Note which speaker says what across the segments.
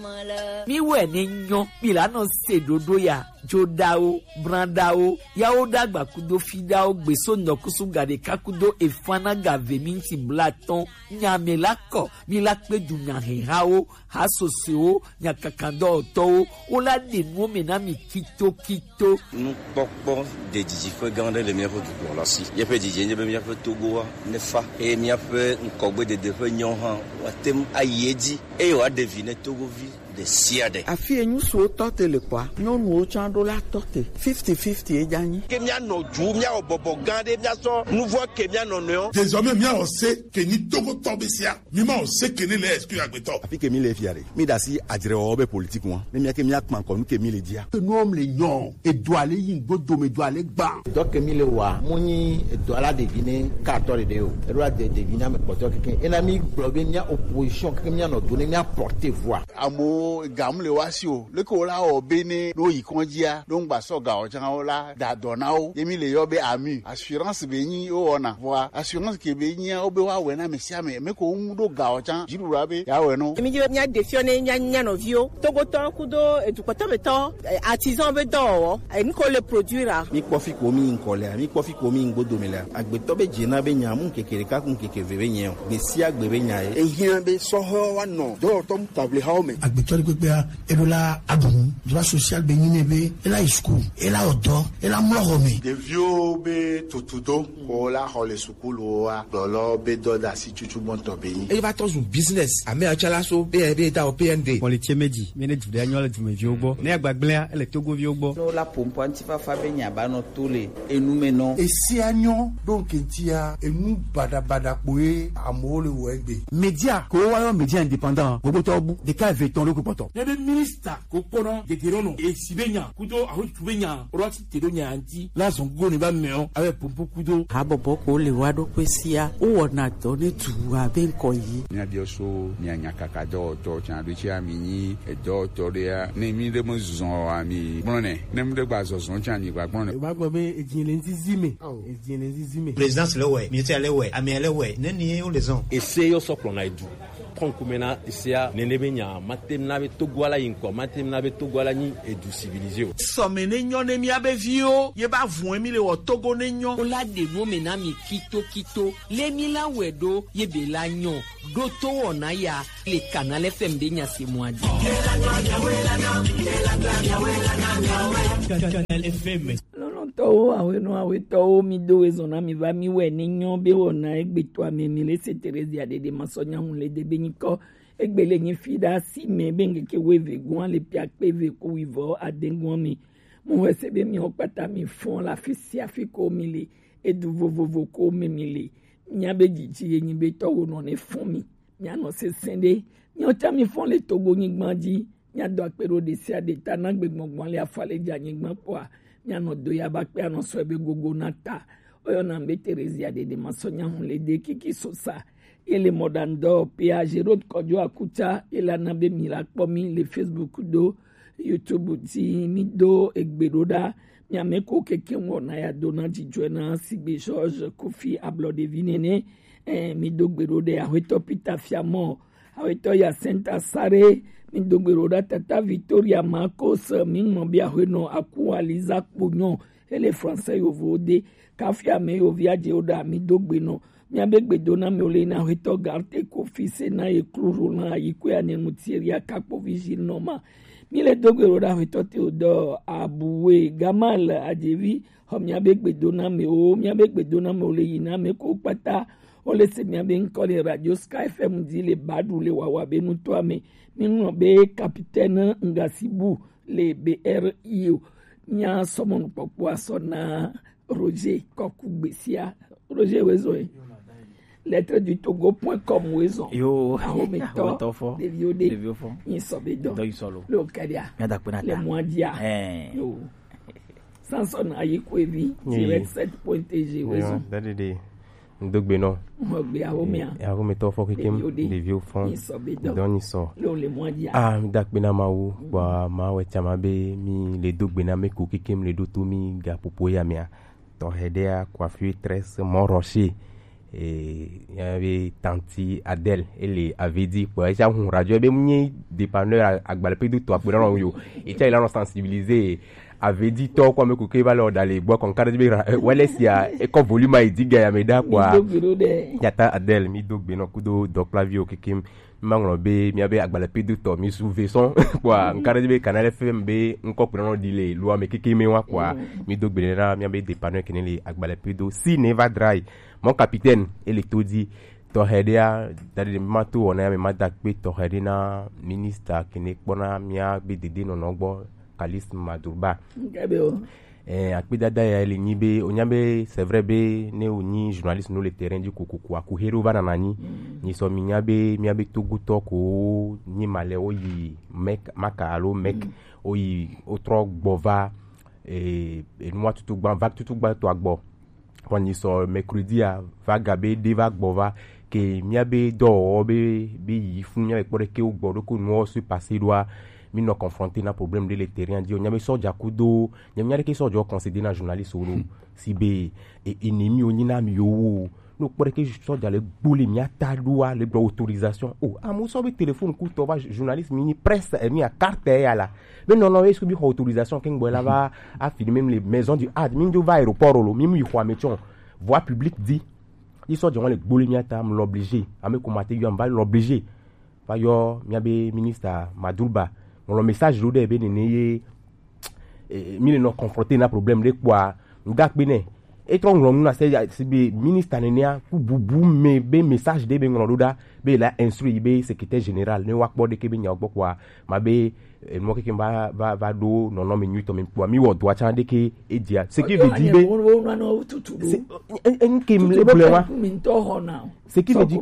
Speaker 1: mi we ni nyon mi la no se dodo ya jodao brandao yao dagba kudo fidao gbeso nokusu gade kakudo efana gave minti blaton nyame lako mi la pe du nyahao hasoseo nyakakando to o la de no mena mi kito
Speaker 2: nous pokpo de djiji fe gande le mia fotu pour la si ye pe djiji ne be mia fe togo ne fa e mia fe nkogbe de fe nyon han watem ayedi e wa devine togo vi de siade
Speaker 3: afi enyu so tote le kwa no no chando la tote 50-50 e jani
Speaker 4: ke mia no ju mia obobo gande mia so nouveau ke mia no no
Speaker 5: désormais mia on sait que ni togo tobesia mi ma on sait que ne le excuse agbeto
Speaker 6: afi ke mi le fiare mi da si adire obe politique won ne mia ke mia kman ko nu ke mi le dia
Speaker 5: que nous homme les non et doit aller yin godo me doit aller gba
Speaker 7: donc mi le wa muni doit la deviner 14 de o e doit deviner me poto ke ena mi blobe mia opposition ke mia no donner mia porter voix
Speaker 6: amo gamle wasio le ko la obene no yikonjia don gba so ga ojan ola da donao yemi le yobe ami assurance be yin o ona voa assurance ke be yin obe wa we na mesia me ko do ga ojan jirura be ya we no
Speaker 8: mi je nya defione nya no vio togo to kudo edukoto beto artisan be do ni ko le produire
Speaker 7: mi kofi ko mi nkole mi kofi ko mi ngodo mele agbeto be jina be nya mu kekere ka kun kekeve be nya be si agbe be nya
Speaker 3: e hia be so ho wa no do tom table ha o me
Speaker 5: agbeto gbegbe edola adun droit social be yin be ela school ela odo ela mlorome
Speaker 6: de vieux be tutudo ko la hole school wa dolo be do da si chuchu bonto be yin
Speaker 9: e va ton business ame achala so be ta o PND
Speaker 10: politie meji manage de annual du meji ogbo ne agbagble ele togo vi ogbo
Speaker 3: no la pompo antifa fa be nya ba no tole enu me no
Speaker 5: e si anyo donc ntia enu bada poe amole wegbe
Speaker 10: media ko wa yo media indépendant gbogbo to bu de ka veton lo ko poto
Speaker 5: ebe minister ko kono de gerono e sibenya kudo aho tubenya roti tedonya anti la zongo ni ba meo ave pompo kudo
Speaker 3: abobo ko le wa do pesia o wona to ni tuwa be nko yi
Speaker 6: ni abioso ni anyakaka do to chan do chi amini e do to dia ni mi de mo zon ami brone ne mi de gba zon chan ni gba brone
Speaker 5: ba gbo be ejinle nzizime ejinle nzizime
Speaker 9: présidence le we ministère le we ami le we ne ni o les on
Speaker 11: essaye yo soplo na edu konkumena isia nenebenya matemna be togwala yinko matemna be togwala ni edu civilisé
Speaker 3: somene nyone mi abevio ye ba vun mi le wo togo ne nyon
Speaker 1: ola de no mena mi kito le mi la wedo ye be la nyon do to wona ya le canal FM de nya se moadi
Speaker 10: canal FM
Speaker 1: to awe to mi do ezona mi va mi we ni nyon be wona egbeto amemi le se Teresa de masonya hun le de beniko egbele yin fida si me benge ke weve gwan le pia peve ko wivo adengwan mi mo wese be mi opata mi fon la fisi afiko mi le edu vovovo ko mi le nya be jiji yin be to wono ne fon mi nya no se sende nya ta mi fon le togo yin gbandi nya do apero de sia de tanagbe gbongbon le afale ja yin gbon po nya no do ya ba pe ano so ebe gogo nata oyo na mbe Teresa de masonya hun le de kiki sosa ele modando pia Jerod Kojo Akuta ele na be mirakpo mi le Facebook do YouTube ti mi do egberoda mi ameko keke wona ya dona jijoena sigbe George Kofi Ablode Vinene mi do gberode aweto Peter Fiamo aweto ya Senta Sare mi do gberoda Tata Victoria Marcos mi mo bia hweno aku Aliza Ponyon ele français ovode kafia me oviaje oda mi do gbeno mi abegbe dona mi ole na heto garte Kofi Sena e kluro na ikwe ane mutieria kapo vigile noma mi le dogero da heto Theodore Abuwe Gamal Ajevi ho mi abegbe dona mi ole yina me ko pata ole se mi abe nkole radio Sky FM di le badu le wawa be nuto ame mi no be capitaine Ngasibu le BRIO nya somon popo asona Roger Kokugbesia Roger Wezo lettre du togo.com wezo
Speaker 10: yo
Speaker 1: awometo de viode insobedo le okadia le moadia yo Samson ayikwevi direct 7.tg wezo
Speaker 12: dadede ndogbe no
Speaker 1: mogbe awomia
Speaker 12: awometo fo kekem de vieux fond doni so
Speaker 1: le moadia
Speaker 12: dakbe na mawu kwa mawe chama be mi le dogbe na me ko kekem le doto mi ga popo ya mia to hedea coiffure 13 Mont Rocher et il y avait Tanti Adèle elle avait dit pour ça on radio be mni dépanneur agbalpe du toi pour non yo et ça il a sensibilisé avait dit toi quoi me ko va leur d'aller boire kon carré be wala sia e ko volume ai diga ya meda quoi yata Adèle mi dog be no kudo do clavio kekim manglo be mi abe agbalpe du toi mi souve son quoi carré be canal FM be nko pour non dile loi me kekime wa quoi mi dog be na mi abe dépanneur keneli agbalpe do si never dry. Mon capitaine, il est tout dit, Tohedia, dans le moment où on a mis Madakbe, Tohedina, ministre, qui n'est pas mia, BDD, non, non, Kalis Madurba. Akbi dada ya ele nibe, onyabe, c'est vrai, be, ne ou ni journaliste, nous, le terrain du Kukukua, Kuhero Vanani, ni so miabe, miabe Togo Toko, ni Maleo, yi, mek, Makalo, mek, oyi, Otrok, Bova, et moi, tout vague, tout to agbo. Quand ils sont mercredi à vagabe deva bova que miabe do be yifu miabe pore ke ogbodo ko no se passer doit mi no confronter na problème de le terrain di onyame so jakudo nyame ke so jo concéder na journaliste solo si be et ennemi onina mi yo no pore ke so ja le boli mi atadua le autorisation oh amu so be téléphone ku to va journaliste mini presse mi a carte ya la mais non est-ce que bi autorisation ken bola va a filmer même les maisons du admin du aéroport lo mi mu ko ametion voix publique dit ils sont durant le boli mi ata l'obliger a me commenter yo va l'obliger va yo miabe ministre Madulba le message lo de be ne mi no confronter na problème de quoi ndak bene et quand on a c'est ministre nenia ku bubu me be message de be ngoloda be la instruit be secrétaire général ne wakbo de kebe nya ogbo kwa ma be mo ke va do non me nuit même pour mi wo do cha de ke edia ce qui veut dire be en kim le problème ce qui veut dire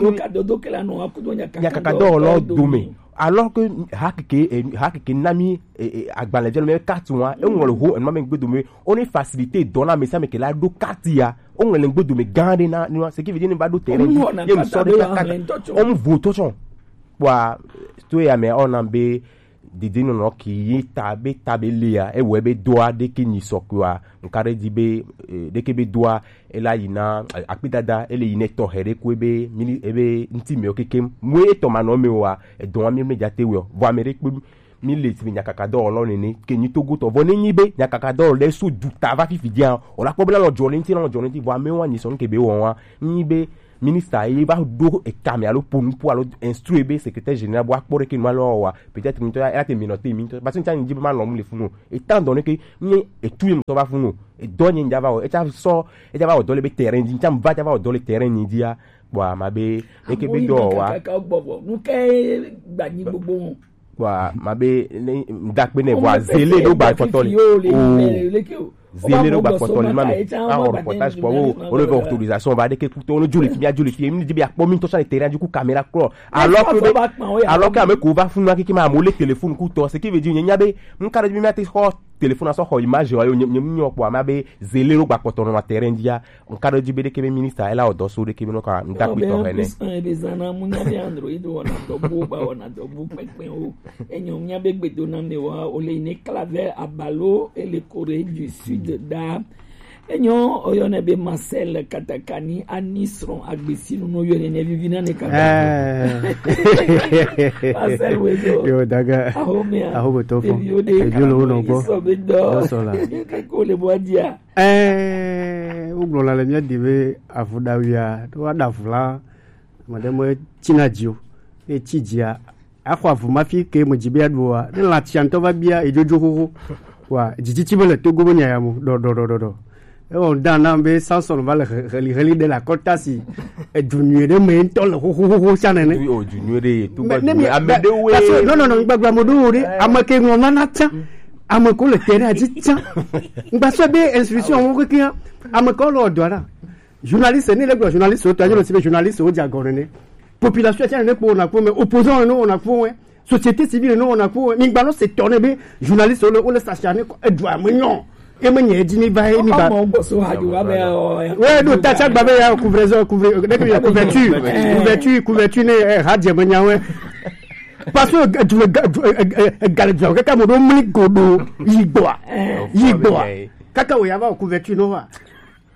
Speaker 12: que yakakado lo dume alors que hakike nami agbalejel me katwa enwole ho enma me gbedume on est facilité donna mais ça me que la do katia on le gbedume gande na ce qui veut dire ne ba do terrain yem so de on vote ton wa to ya me on ambe didi no ki tabe tabelia e webe doa de ki ni sokwa nkare dibe de ke be doa ela yina akpidada ele yine to here ku ebe mini ebe ntime okekem mu e to mano mewa e don ami me jate we vo amerique mi le ti nyakaka do olorun ni ke ni togo to vo ni yibe nyakaka do le so du ta va fifi dia o la pobla lo jolin ti vo amewa ni so nke be won yibe ministre il va do e camé alo pour alo instruire be secrétaire général boa pour que malo wa peut-être minto a te minote minto parce que tani jibe man lo mu le funu étant donné que ni et tout le monde va funu et donne njava o et ça so et ça va do le terrain di ntam va va do le terrain ni dia boa mabe e ke be do wa
Speaker 1: nu ke gbani gbogbo
Speaker 12: boa mabe ndak be ne boa zele do ba fotoli zélé no ba fotoli mame a reportage pour on le autorisation on va de que on le joli fi mi di bi apo mi to sur le terrain du coup caméra cro alors que ame ko va funu akiki ma mo le téléphone ku to ce qui veut dire nyabe nkara bi mate ko téléphone aso ko image yo nyo po amabe zélé no ba fotoli na terrain dia nkara di be de que ministre ela odo so de que no ka ndak bi to hene
Speaker 1: e bezana mu nyabe android wona to bu pepe o enyo nyabe gbedo na me wa o le ne claver abalo et le Corée du Sud da enyo oyone be Marcel Katakani anisron agbesi no yone ne vivina ne kaka Marcel wezo
Speaker 10: yo daga aho tofo e jolo no bo sola
Speaker 1: ko le boadia
Speaker 10: uglola le mia dibe afudawia to adafula mademo chinajio e chijia akwa vuma fi ke mo jibe adwa de la chanto va bia e jojo ho wa jiji bele to gobo nya yamu do e on dana be sanson va le heli de la kotasi e dunye de me to le ho chanene
Speaker 12: oui o dunye de to ba amede we
Speaker 10: non gbagba modu ri amake ngoma na cha amako le tere ajicha ngba so be instruction won ko kian amako lo dora journaliste ni le journaliste o to ajo le journaliste o jagorene population tiens ne pour na pour mais opposant non on a pour société civile non on a pour mi gbalo se tourner be journaliste o le stationner e do amonyon e menye di ni ba ni ba ouais do ta cha ba be ya couverture ne radio menya we parce que tu galjo ka mo do mli godo yigbo kaka o ya ba couverture no wa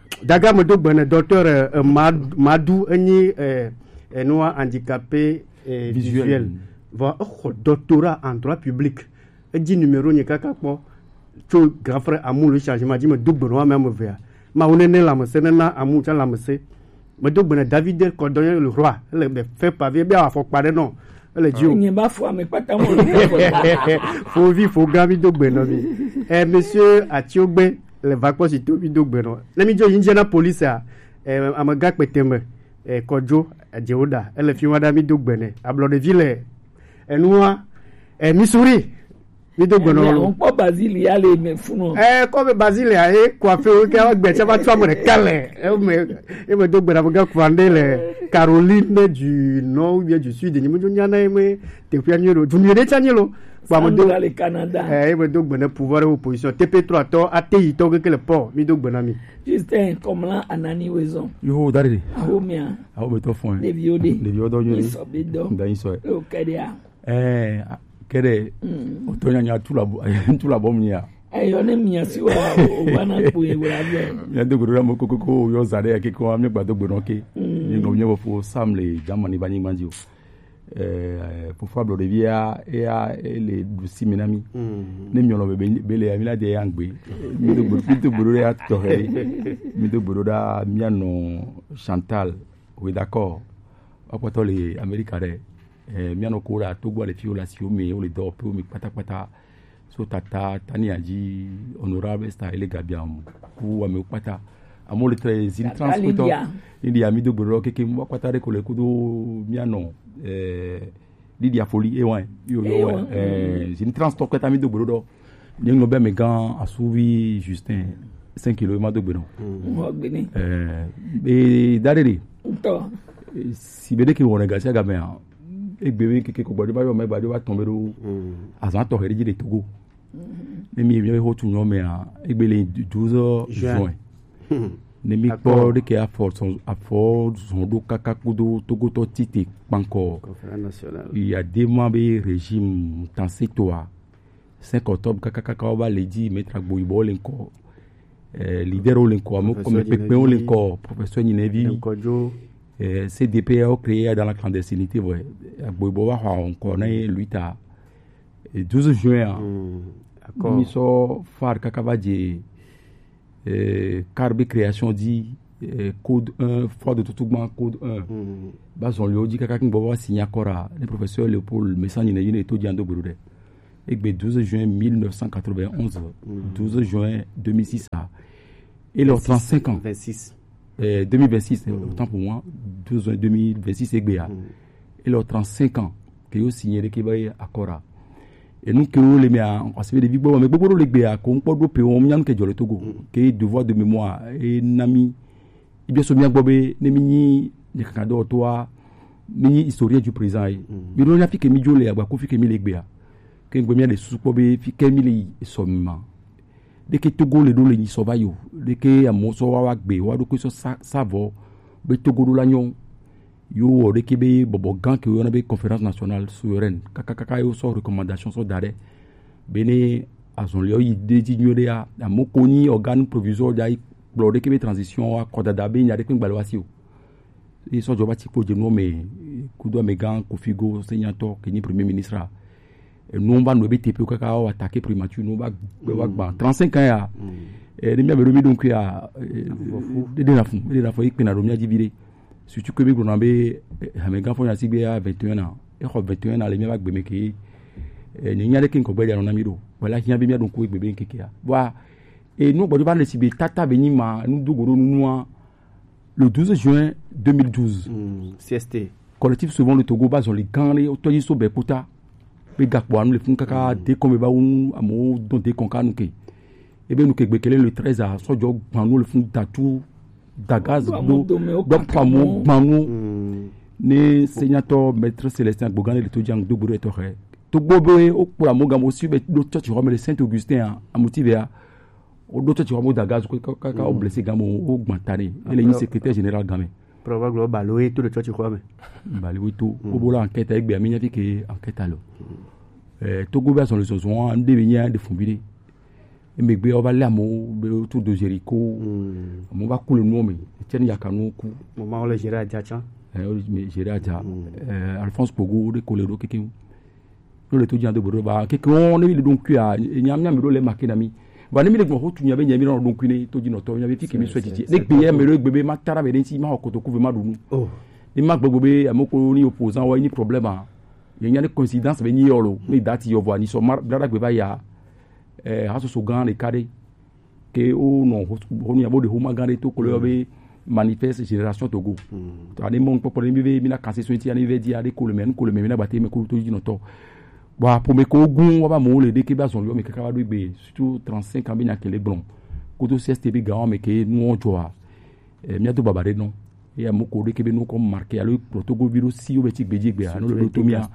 Speaker 10: daga me do gbene docteur Madou eni noa handicapé visuel va doctorat en droit public e di numéro ni kaka po to grand frère Amou le changement di me do gbene même via ma onene la me senena Amou cha la me se me do gbene David Cordonnier le roi le fait pavé bien faut parler non le dio
Speaker 1: ni ba fo me pata mo
Speaker 10: faut vivre faut gavi do gbene mi monsieur Atiogbe le vacances itu bido gbeno let me jo Indiana police amaga peteme kojo jeoda ele fi wada mi do gbene ablo de ville enua Missouri mi do gbeno
Speaker 1: on po Basilia le me funo
Speaker 10: comme Basilia coiffé o ka gbe che ba tu amore kale me do gbena ga kwande le Caroline du Nord ou bien du Sud ni mo jo nyana me te pianiro du ni re chanyelo
Speaker 1: le Canada
Speaker 10: me do gbene pouvoir opposition TP3 to ATI to que le port mi do gbena mi
Speaker 1: Justin comme là Anani Wezon
Speaker 13: yo daride
Speaker 1: ahomia
Speaker 13: ahobeto fon
Speaker 1: le viode
Speaker 13: nyoni
Speaker 1: isobedo
Speaker 13: nda iso
Speaker 1: o kedia
Speaker 13: kede otonya nya tula bomnya
Speaker 1: yo ne mia si wa o bana po e wa be
Speaker 13: ya de gurura mo kokoko yo zare ya kiko amne gbado gbero ke ni ngo nyewo fo samle jamani bani manjo pour Fabio de Via et les douci minami ne miolo bele amila de yangbe mi do buru ya toré mi do buru da miano Chantal oui d'accord apoto les américains miano kura Togo les violations mais on les dort peu mais pata so tata tani aji honorable sta ele gabiam ku ame pata amole très zin transporto Lydia mi do buru ke mo pata re ko le kudo miano Lydia Folie yo zin transporto ta mi do buru do nyengo be me gan asuvi Justin 5 kg ma do buru be darere si bede ki wona ga ga me egbewe keke ko gbadu ba yo me gbadu wa tombero azan to heriji de Togo ne mi bien ho tunyo me a egbele 12 juin ne mi po de ke a force son do kaka kudo Togo to titi panko il y a des membres régime transitoire 5 octobre kaka ba le di mettre boibo lenko leader lenko mo comme pepe lenko professeur Ninevi CDP a créé dans la clandestinité ouais boibo wa encore lui ta 12 juin mi so far kakavaje carbe création dit code 1 fort de toutouement code 1 bazon lui dit kaka kin bobo signer akora le professeur Léopold Messani ne yine to diando burude egbe 12 juin 1991 12 juin 2006 et leur 35 ans 2026 autant pour moi 12 juin 2026 egbe et leur 35 ans que yo signé le keba akora et nous que les mea on passe des bibo mais beaucoup le gbe ko npo do pe on nyam ke jole Togo que devoir de mémoire et nami ibia so mia gbobe ne mi ni kakado toa ni historien du présent mi do na fi ke mi jole agba ko fi ke mi le gbe a ke ngbe mi le susu be fi ke mi le somma de ke Togo le do le ni so ba yo de ke amo so wa gbe wa do ko so savo be Togo do la nyon yo de ke be bobo gan ke yo na be conférence nationale souveraine kaka yo so recommandation so dare bene azon le yi de di nyore a mokoni organe provisoire dai blo de ke be transition a kodada be nya de pin gbalwa si o e so joba ti ko je no me kudo me gan ko figo senyato ke ni premier ministre no ba no be tepe kaka o attaquer primature no ba 35 ans ya de mi be donc ya de na fo ikpe na romia divire surtout que bi gronambe hamegan fo ya sigbe ya 21 ans e ko 21 ans le mi ba gbe me ke ni nya de kin ko gbe ya na mi do wala nya be mi don ko gbe be nkeke ya wa et nous ba le sibe tata be ni ma nous dogoro nous le 12 juin 2012
Speaker 10: CST
Speaker 13: collectif souvent le Togo ba zo les gants les otoyi so be puta be gakpo anu le fun kaka de comme ba un amo don de konka nu ke e be nu ke gbekele le 13 a so jo gbanu le fun datu dagaz do do pamo gbanu ne senator maître Célestin Gbogane le todiang do buru etoré to gbobe o pour amoga mo si be do church Rome le Saint-Augustin a motivé a o do church Rome dagaz ko kaka o blessé gamo o gbantane ele ni secrétaire général game
Speaker 10: probablement baloé tout le church Rome
Speaker 13: baloé tout o bola enquête avec be amina fi ke enquête alo Togo ba son le sozo an de benya de fumbire emegbe ɔba lé amewo be wotu do Jericho amewo va ku le nuwo me etsɛ ne yakanu ku
Speaker 10: mama wole gérer adza tsã
Speaker 13: gérer adza Alphonse Pogo de ko le ɖo kekeŋ no le to dzi do bo do ba kekeŋ ne mi le ɖo ŋkuia nyamnyam mi ɖo le marqué na mi va ne mi le gbɔ ho tu nya be nya mi ɖo ɖo ŋkui ne to dzi nɔtɔ nya be fi ke mi sɔ titi ne gbe ya me ɖo gbe be ma tara be ne ŋuti ma xɔ kotoku ve ma ɖu nu ne ma gbegbe be ame ko ni opposant wa ni problème a ye nya ne coïncidence be nyi yɔlo ne dati yɔ vɔ ni sɔ ma dara gbe ba ya hasoso gã ɖeka ɖe ke wo nɔ ho ni abo de homa gã ɖe to ko le yɔ be manifeste génération Togo to ani mon kpɔkpɔ ne mi be mi na kanse so ŋuti ani be di ade ko le me mi na bate me ko to dzi nɔtɔ bon pour me ko gun wa ba mo le de ke ba zɔn yɔ me kaka ba do gbe surtout 35 ans be nya kele gbɔn ko to CSTB ga me ke nu ɔdzɔa mi do baba de no ya mo ko de ke be no ko marqué alo Togo biro si o be ti gbeji gbe anu le to mi a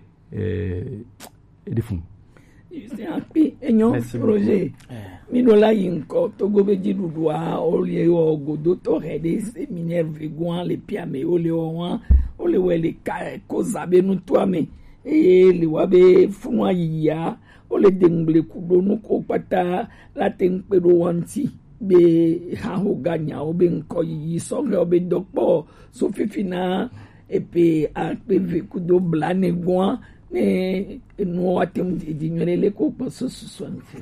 Speaker 13: de fun
Speaker 1: enyo Roger minola yinko Togo be di dudua ole o godo to rede séminaire vegoan le piame ole o ole wele ka ko zabe nu to ame le wabe funwa yiya ole dengle kudo nu ko pata la tenpe do wanti be ha ho ganya obe nko yi so re obe dokpo so fifina epe a pe kudo blane goan ne no atem di nyele ko paso susanfi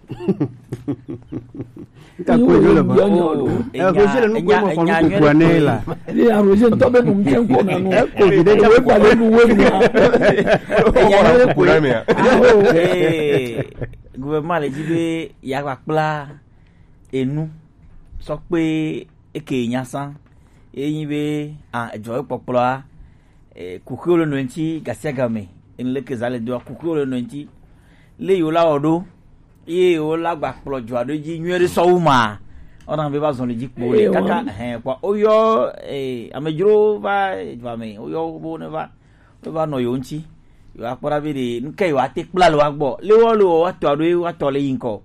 Speaker 10: ta ko yo ba Roger no ko mo fon ko kwanela ni a Roger to be no mten ko na no ko de de we kwa le nu we ni
Speaker 7: ya ko me gouvernement le di be ya pa pla enu sọ pé eke nyasan eyin be ejo popolo kukuro no nti gasiagame en le kezale do kukuro no nti le yo la odo ye o la gba plo jo ado ji nwere so uma ona be ba zon le ji po le kaka kwa oyo amejuro va me oyo bo ne va no yo nti yo akpora be de nke yo ate pla lo agbo le wo lo ato le yinko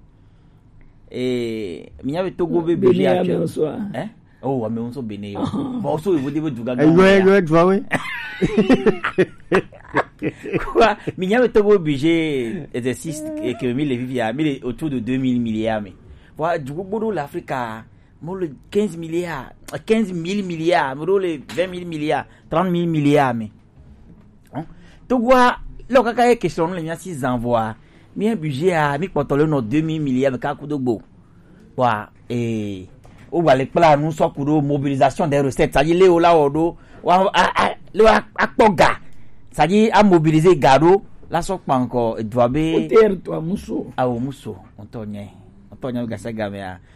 Speaker 7: minya be Togo be be ya oh ame unso bene yo ba so e wodi be duga
Speaker 10: yo drawe
Speaker 7: quoi minya be Togo budget exercice que mi le vivia mi autour de 2000 milliards mais voilà du gros l'Afrique mo le 15 000 milliards mo le 20 000 milliards 30 000 milliards mais Togo lo kaka e question le mia 6 envois mi budget a mi potole no 2000 milliards me ka kudogbo wa o va le plan nous so kuro mobilisation des recettes ça dit le o la odo wa le akpoga ça dit à mobiliser gado la so pa encore doit be
Speaker 1: terre toi muso
Speaker 7: ah o muso ontonye gasa game a